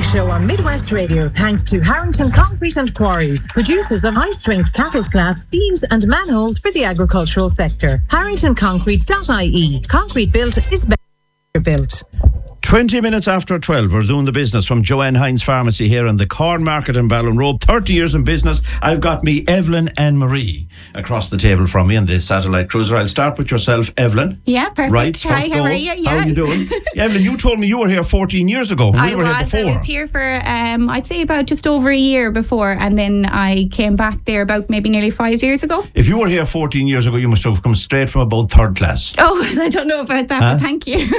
Show on Midwest Radio, thanks to Harrington Concrete and Quarries, producers of high-strength cattle slats, beams and manholes for the agricultural sector. HarringtonConcrete.ie. Concrete built is better built. 20 minutes after 12, we're doing the business from Joanne Hines Pharmacy here in the Corn Market in Ballinrobe. 30 years in business. I've got me Evelyn and Marie across the table from me in this satellite cruiser. I'll start with yourself, Evelyn. Yeah, perfect. Right, Hi, how are you? Yeah. How are you doing? Evelyn, you told me you were here 14 years ago. I was here for, I'd say about just over a year before, and then I came back there about maybe nearly 5 years ago. If you were here 14 years ago, you must have come straight from about third class. Oh, I don't know about that, but thank you.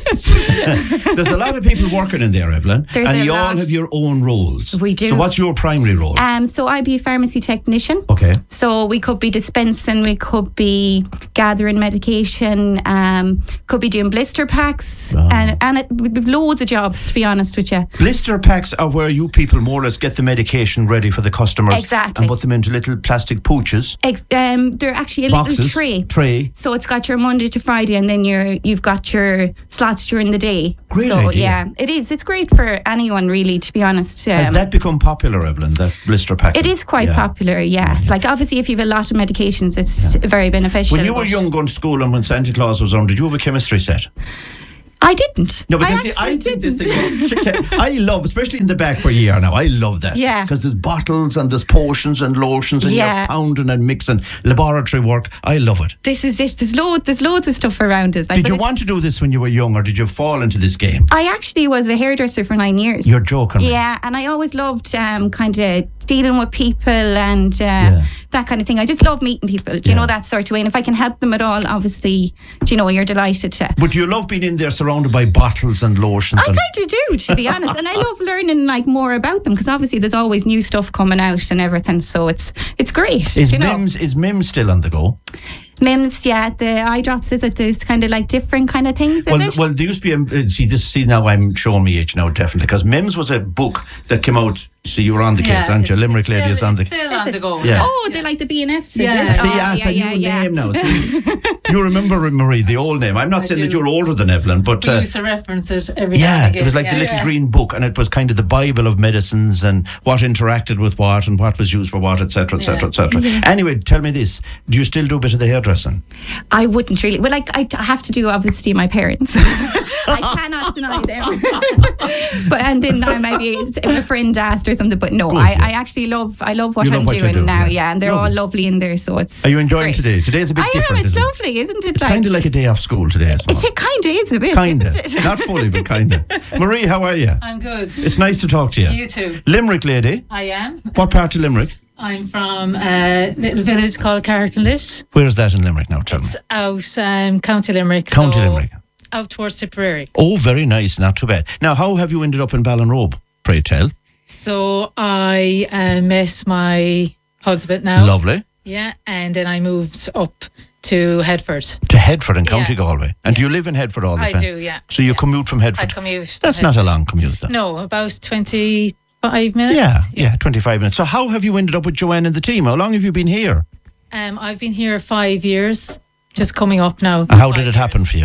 There's a lot of people working in there, Evelyn, and you all have your own roles. We do. So what's your primary role? So I'd be a pharmacy technician. Okay. So we could be dispensing, we could be gathering medication, could be doing blister packs, and we've loads of jobs, to be honest with you. Blister packs are where you people more or less get the medication ready for the customers. Exactly. And put them into little plastic pouches. They're actually a Boxes, little tray. So it's got your Monday to Friday, and then you've got your slots during the day. Great idea. Yeah, it is. It's great for anyone, really, to be honest. Has that become popular, Evelyn, that blister pack? It is quite popular, yeah. Like, obviously, if you have a lot of medications, it's very beneficial. When you were young going to school and when Santa Claus was on, did you have a chemistry set? I didn't. No, because I think this thing, I love, especially in the back where you are now, I love that. Yeah. Because there's bottles and there's potions and lotions and you're pounding and mixing, laboratory work. I love it. This is it. There's loads of stuff around us. Did you want to do this when you were young, or did you fall into this game? I actually was a hairdresser for 9 years. You're joking. Yeah, and I always loved kind of dealing with people and that kind of thing. I just love meeting people, do you know, that sort of way. And if I can help them at all, obviously, do you know, you're delighted to. But you love being in there surrounded by bottles and lotions? I kind of do, to be honest. And I love learning like more about them, because obviously there's always new stuff coming out and everything. So it's great. Is MIMS still on the go? MIMS, yeah, the eye drops, is it? There's kind of like different kind of things, well, is it? Well, there used to be see now I'm showing me age now, definitely, because MIMS was a book that came out. See, you were on the case, aren't you? Limerick Lady is on the case. Still on the go. Yeah. Oh, they're like the BNFs, yeah. See, you name now. See, you remember, Marie, the old name. I'm not saying that you're older than Evelyn, but we used to reference it every time. Yeah, it was like the little green book, and it was kind of the Bible of medicines and what interacted with what and what was used for what, etc., etc., etc. Anyway, tell me this: do you still do a bit of the hairdressing? I wouldn't really. Well, like I have to do obviously my parents. I cannot deny them. But and then maybe if a friend asked or something. But no, I actually love what I'm doing now. Yeah, and they're all lovely in there. So it's. Are you enjoying great. Today? Today's a bit different. I am. It's lovely, isn't it? It's kind of like a day off school today. It kind of is a bit. Kind of, isn't it? not fully, but kind of. Marie, how are you? I'm good. It's nice to talk to you. You too. Limerick lady. I am. What part of Limerick? I'm from a little village called Carricklinlit. Where's that in Limerick now? Tell me. It's out County Limerick. County Limerick. Out towards Tipperary. Oh, very nice. Not too bad. Now, how have you ended up in Ballinrobe? Pray tell. So I met my husband now. Lovely. Yeah, and then I moved up to Headford. To Headford in County Galway. And do you live in Headford all the time? I do, yeah. So you commute from Headford? I commute. That's not a long commute, though. No, about 25 minutes. Yeah, 25 minutes. So how have you ended up with Joanne and the team? How long have you been here? I've been here 5 years, just coming up now. How did it happen for you?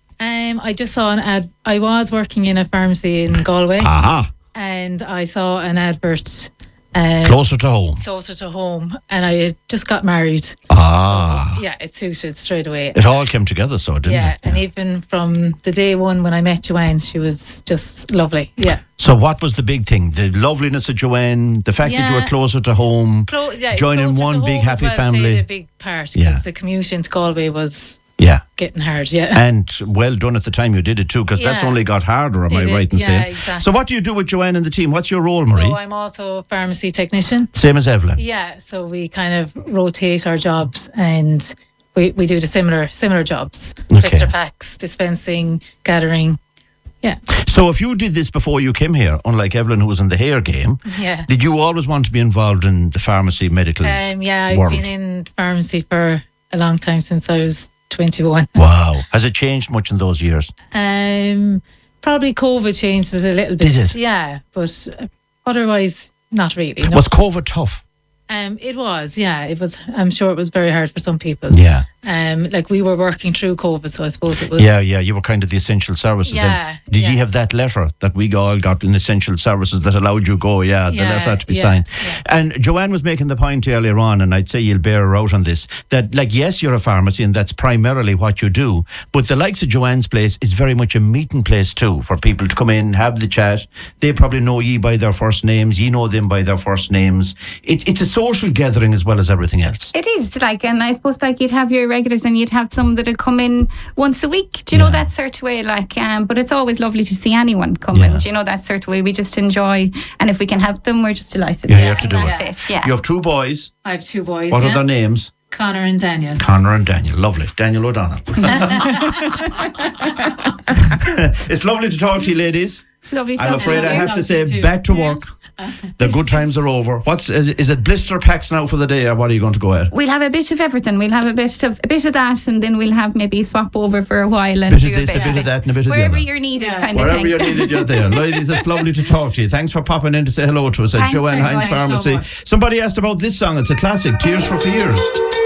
I just saw an ad. I was working in a pharmacy in Galway. Aha. And I saw an advert. Closer to home. Closer to home. And I had just got married. Ah. So, yeah, it suited straight away. It all came together, so didn't it? Yeah, and even from the day one when I met Joanne, she was just lovely. Yeah. So what was the big thing? The loveliness of Joanne, the fact that you were closer to home, joining one big happy family. Played a big part because the commute into Galway was getting hard, And well done at the time you did it too, because that's only got harder, am I right in saying? Exactly. So what do you do with Joanne and the team? What's your role, Marie? So I'm also a pharmacy technician. Same as Evelyn? Yeah, so we kind of rotate our jobs and we do the similar jobs. Blister packs, dispensing, gathering. Yeah. So if you did this before you came here, unlike Evelyn who was in the hair game, did you always want to be involved in the pharmacy medical I've world? been in pharmacy for a long time, since I was 21. Wow. Has it changed much in those years? Probably COVID changed it a little bit. Did it? Yeah, but otherwise not really. No. Was COVID tough? It was, yeah. It was. I'm sure it was very hard for some people. Yeah. Like we were working through COVID, so I suppose it was. Yeah. You were kind of the essential services. Yeah. Did you have that letter that we all got in essential services that allowed you to go? Yeah, the letter had to be signed. Yeah. And Joanne was making the point earlier on, and I'd say you'll bear her out on this, that like, yes, you're a pharmacy and that's primarily what you do, but the likes of Joanne's place is very much a meeting place too, for people to come in, have the chat. They probably know ye by their first names, you know them by their first names. It's a social gathering as well as everything else. It is, like, and I suppose like you'd have your regulars and you'd have some that would come in once a week. Do you know that sort of way? Like, but it's always lovely to see anyone come in. Do you know that sort of way? We just enjoy, and if we can help them, we're just delighted. Yeah, you have to do that's it. Yeah. You have 2 boys. I have 2 boys. What are their names? Connor and Daniel. Connor and Daniel. Lovely. Daniel O'Donnell. It's lovely to talk to you, ladies. Lovely to I'm talk to you. afraid I have to say, too. back to work. The good times are over. Is it blister packs now for the day, or what are you going to go at? We'll have a bit of everything. We'll have a bit of that, and then we'll have maybe swap over for a while and bit do of this, a bit of that, and a bit of the wherever other. you're needed, kind of Wherever thing. you're needed, you're there. Ladies, it's lovely to talk to you. Thanks for popping in to say hello to us at Thanks Joanne very Hines much. Pharmacy. Thanks so much. Somebody asked about this song. It's a classic, Tears for Fears.